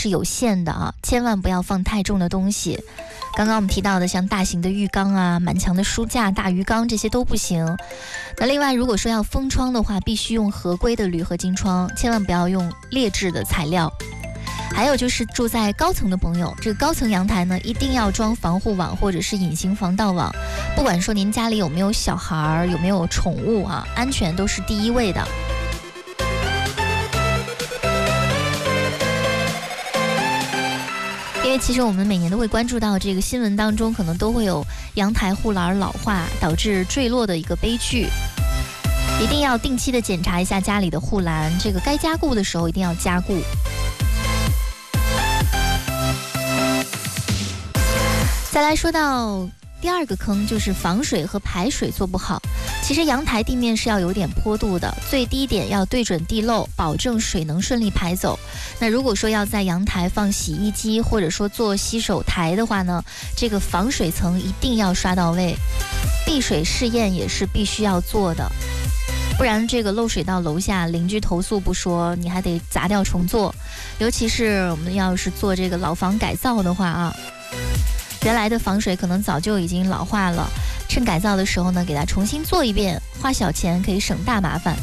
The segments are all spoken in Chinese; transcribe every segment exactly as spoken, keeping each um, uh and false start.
是有限的啊，千万不要放太重的东西。刚刚我们提到的像大型的浴缸啊、满墙的书架、大鱼缸，这些都不行。那另外，如果说要封窗的话，必须用合规的铝合金窗，千万不要用劣质的材料。还有就是住在高层的朋友，这个高层阳台呢，一定要装防护网或者是隐形防盗网。不管说您家里有没有小孩，有没有宠物啊，安全都是第一位的。因为其实我们每年都会关注到这个新闻当中，可能都会有阳台护栏老化导致坠落的一个悲剧，一定要定期的检查一下家里的护栏，这个该加固的时候一定要加固。再来说到第二个坑，就是防水和排水做不好。其实阳台地面是要有点坡度的，最低点要对准地漏，保证水能顺利排走。那如果说要在阳台放洗衣机或者说做洗手台的话呢，这个防水层一定要刷到位，避水试验也是必须要做的，不然这个漏水到楼下，邻居投诉不说，你还得砸掉重做。尤其是我们要是做这个老房改造的话啊，原来的防水可能早就已经老化了，趁改造的时候呢，给它重新做一遍，花小钱可以省大麻烦。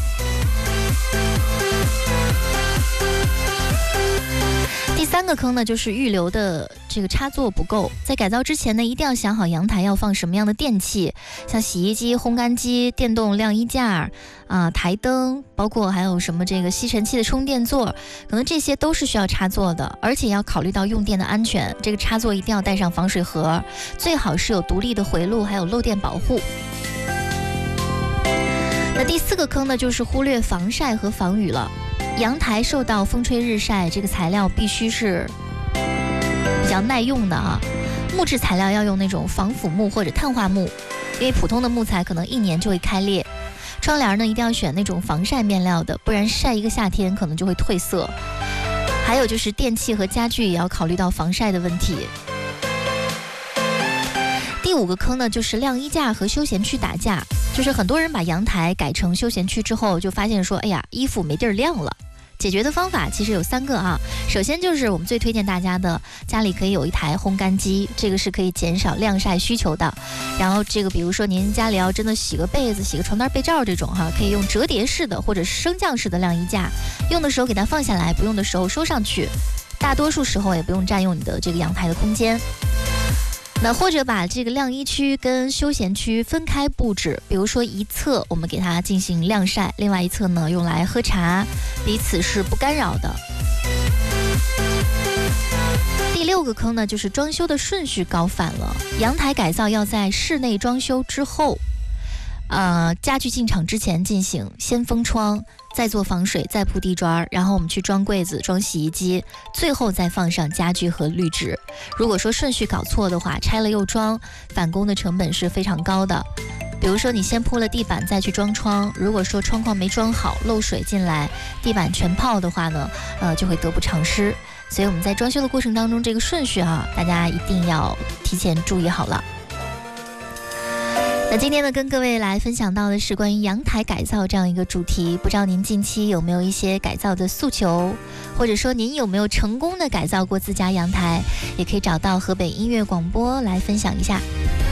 第三个坑呢，就是预留的这个插座不够。在改造之前呢，一定要想好阳台要放什么样的电器，像洗衣机、烘干机、电动晾衣架啊、台灯，包括还有什么这个吸尘器的充电座，可能这些都是需要插座的，而且要考虑到用电的安全，这个插座一定要带上防水盒，最好是有独立的回路，还有漏电保护。那第四个坑呢，就是忽略防晒和防雨了。阳台受到风吹日晒，这个材料必须是比较耐用的啊。木质材料要用那种防腐木或者碳化木，因为普通的木材可能一年就会开裂。窗帘呢，一定要选那种防晒面料的，不然晒一个夏天可能就会褪色。还有就是电器和家具也要考虑到防晒的问题。第五个坑呢，就是晾衣架和休闲区打架。就是很多人把阳台改成休闲区之后，就发现说，哎呀，衣服没地儿晾了。解决的方法其实有三个啊。首先就是我们最推荐大家的，家里可以有一台烘干机，这个是可以减少晾晒需求的。然后这个比如说您家里要真的洗个被子、洗个床单被罩这种哈，可以用折叠式的或者是升降式的晾衣架，用的时候给它放下来，不用的时候收上去，大多数时候也不用占用你的这个阳台的空间。那或者把这个晾衣区跟休闲区分开布置，比如说一侧我们给它进行晾晒，另外一侧呢用来喝茶，彼此是不干扰的。第六个坑呢，就是装修的顺序搞反了。阳台改造要在室内装修之后，呃，家具进场之前进行，先封窗，再做防水，再铺地砖，然后我们去装柜子、装洗衣机，最后再放上家具和滤纸。如果说顺序搞错的话，拆了又装，返工的成本是非常高的。比如说你先铺了地板再去装窗，如果说窗框没装好，漏水进来，地板全泡的话呢，呃，就会得不偿失。所以我们在装修的过程当中，这个顺序啊，大家一定要提前注意好了。那今天呢，跟各位来分享到的是关于阳台改造这样一个主题，不知道您近期有没有一些改造的诉求，或者说您有没有成功的改造过自家阳台，也可以找到河北音乐广播来分享一下。